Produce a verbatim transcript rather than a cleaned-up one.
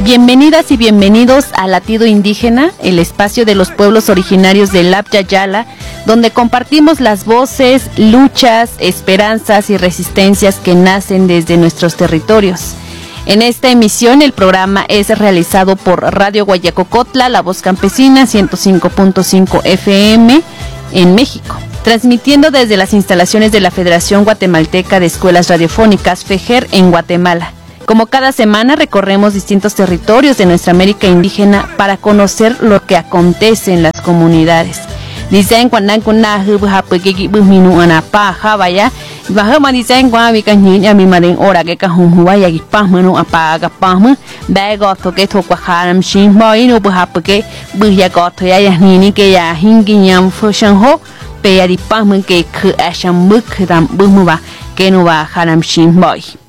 Bienvenidas y bienvenidos a Latido Indígena, el espacio de los pueblos originarios del Abya Yala, donde compartimos las voces, luchas, esperanzas y resistencias que nacen desde nuestros territorios. En esta emisión el programa es realizado por Radio Guayacocotla, La Voz Campesina, ciento cinco punto cinco F M en México, transmitiendo desde las instalaciones de la Federación Guatemalteca de Escuelas Radiofónicas, FEGER, en Guatemala. Como cada semana recorremos distintos territorios de nuestra América indígena para conocer lo que acontece en las comunidades. Dicen cuando kuna hubha pegeki buminu anapa habaya bahama dicen kwa bikanyi ami maden ora ke ka humwa ya ki pahmanu apa ga pahmu bego to ke to kwa haram shin boy no bha peke bu ya go to ya ni ni ke ya hingi nyam fo shan ho pe ya di pahmu ke khu asham muk dam bumu ba ke no ba haram shin boy.